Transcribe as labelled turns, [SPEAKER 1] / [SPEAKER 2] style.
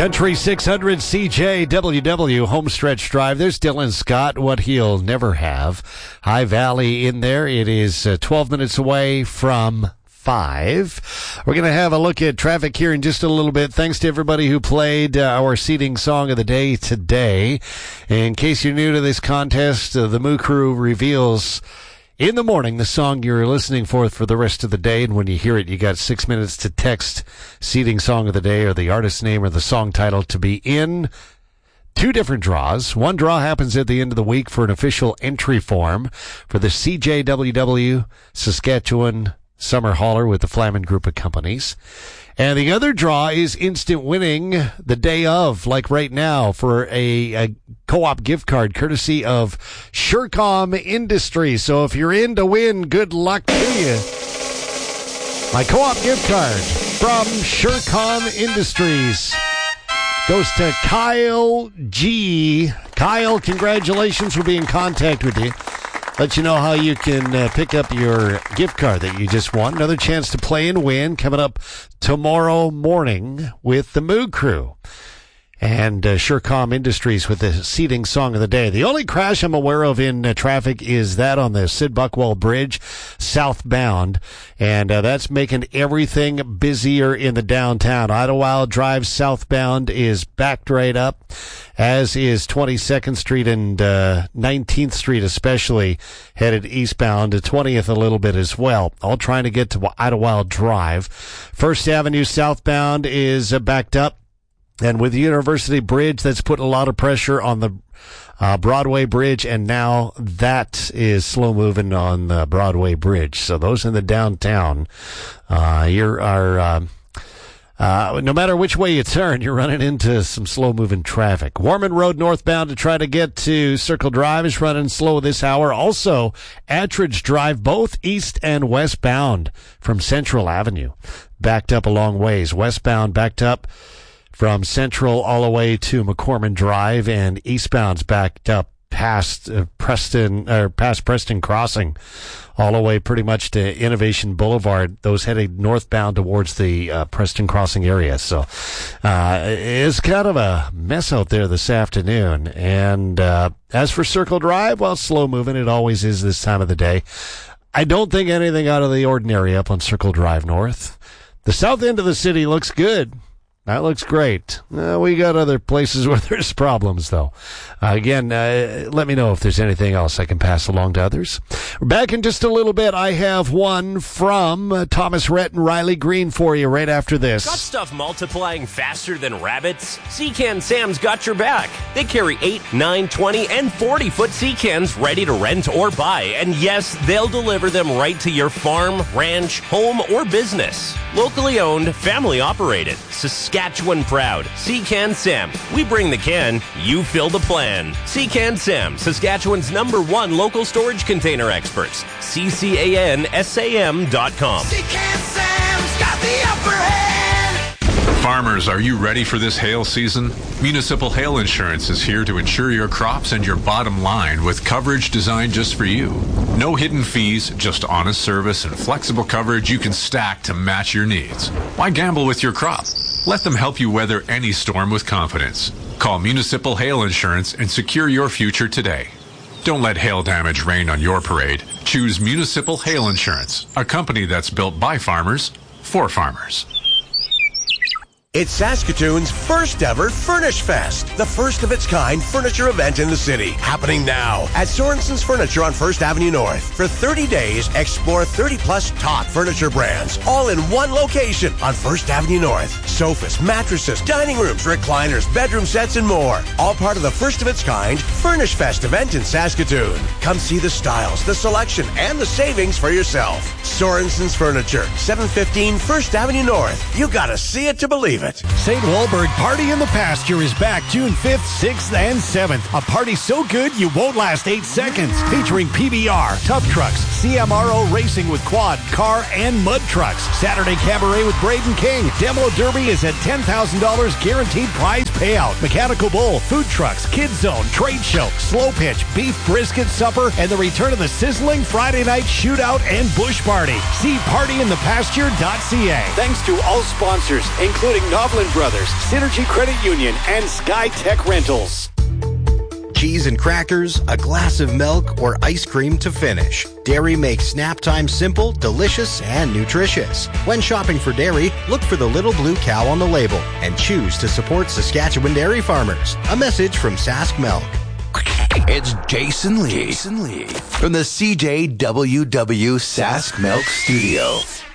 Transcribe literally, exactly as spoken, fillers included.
[SPEAKER 1] Country six hundred C J W W Homestretch Drive. There's Dylan Scott, what he'll never have. High Valley in there. It is uh, twelve minutes away from five. We're going to have a look at traffic here in just a little bit. Thanks to everybody who played uh, our seating song of the day today. In case you're new to this contest, uh, the Moo Crew reveals in the morning the song you're listening for for the rest of the day, and when you hear it, you got six minutes to text seating song of the day or the artist name or the song title to be in two different draws. One draw happens at the end of the week for an official entry form for the C J W W Saskatchewan Summer Hauler with the Flamin Group of Companies. And the other draw is instant winning the day of, like right now, for a, a co-op gift card courtesy of Surecom Industries. So if you're in to win, good luck to you. My co-op gift card from Surecom Industries goes to Kyle G. Kyle, congratulations. We'll be in contact with you. Let you know how you can uh, pick up your gift card that you just won. Another chance to play and win coming up tomorrow morning with the Moo Crew and uh, Surecom Industries with the seating song of the day. The only crash I'm aware of in uh, traffic is that on the Sid Buckwell Bridge southbound, and uh, that's making everything busier in the downtown. Idlewild Drive southbound is backed right up, as is twenty-second Street and uh, nineteenth Street, especially headed eastbound, to twentieth a little bit as well, all trying to get to Idlewild Drive. First Avenue southbound is uh, backed up, and with the University Bridge, that's putting a lot of pressure on the uh, Broadway Bridge, and now that is slow moving on the Broadway Bridge. So those in the downtown, uh, you are... Uh, Uh, no matter which way you turn, you're running into some slow-moving traffic. Warman Road northbound to try to get to Circle Drive is running slow this hour. Also, Attridge Drive, both east and westbound from Central Avenue, backed up a long ways. Westbound backed up from Central all the way to McCormick Drive, and eastbound's backed up past uh, Preston or past Preston Crossing, all the way pretty much to Innovation Boulevard. Those heading northbound towards the uh, Preston Crossing area. So uh, it's kind of a mess out there this afternoon. And uh, as for Circle Drive, well, slow moving. It always is this time of the day. I don't think anything out of the ordinary up on Circle Drive North. The south end of the city looks good. That looks great. Uh, we got other places where there's problems, though. Uh, again, uh, let me know if there's anything else I can pass along to others. We're back in just a little bit. I have one from uh, Thomas Rhett and Riley Green for you right after this.
[SPEAKER 2] Got stuff multiplying faster than rabbits? Seacan Sam's got your back. They carry eight, nine, twenty, and forty-foot Seacans ready to rent or buy. And yes, they'll deliver them right to your farm, ranch, home, or business. Locally owned, family operated. Saskatchewan proud. Seacan Sam. We bring the can, you fill the plan. Seacan Sam, Saskatchewan's number one local storage container experts. C C A N S A M dot com.
[SPEAKER 3] Seacan Sam's got the upper hand.
[SPEAKER 4] Farmers, are you ready for this hail season? Municipal Hail Insurance is here to insure your crops and your bottom line with coverage designed just for you. No hidden fees, just honest service and flexible coverage you can stack to match your needs. Why gamble with your crop? Let them help you weather any storm with confidence. Call Municipal Hail Insurance and secure your future today. Don't let hail damage rain on your parade. Choose Municipal Hail Insurance, a company that's built by farmers, for farmers.
[SPEAKER 5] It's Saskatoon's first ever Furnish Fest, the first of its kind furniture event in the city. Happening now at Sorensen's Furniture on First Avenue North. For thirty days, explore thirty plus top furniture brands, all in one location on First Avenue North. Sofas, mattresses, dining rooms, recliners, bedroom sets, and more. All part of the first of its kind Furnish Fest event in Saskatoon. Come see the styles, the selection, and the savings for yourself. Sorensen's Furniture, seven fifteen First Avenue North. You gotta see it to believe it.
[SPEAKER 6] Saint Walburg Party in the Pasture is back June fifth, sixth, and seventh. A party so good you won't last eight seconds. Featuring P B R, Tough Trucks, C M R O Racing racing with quad, car, and mud trucks. Saturday Cabaret with Braden King. Demo Derby is at ten thousand dollars guaranteed prize payout. Mechanical Bull, food trucks, Kids Zone, trade show, slow pitch, beef brisket supper, and the return of the sizzling Friday night shootout and bush party. See party in the pasture dot c a. Thanks to all sponsors, including Novlin Brothers, Synergy Credit Union, and Sky Tech Rentals.
[SPEAKER 7] Cheese and crackers, a glass of milk, or ice cream to finish. Dairy makes snap time simple, delicious, and nutritious. When shopping for dairy, look for the little blue cow on the label and choose to support Saskatchewan dairy farmers. A message from Sask Milk.
[SPEAKER 8] It's Jason Lee. Jason Lee from the C J W W Sask Milk Studio.